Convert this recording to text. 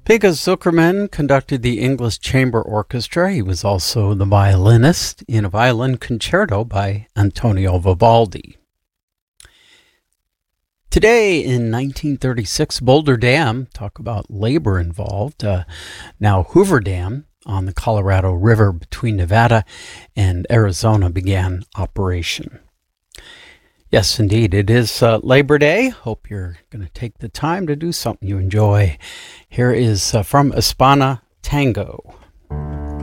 Pekka Zuckerman conducted the English Chamber Orchestra. He was also the violinist in a violin concerto by Antonio Vivaldi. Today in 1936, Boulder Dam, talk about labor involved, now Hoover Dam on the Colorado River between Nevada and Arizona began operation. Yes, indeed, it is Labor Day. Hope you're going to take the time to do something you enjoy. Here is from Hispana Tango.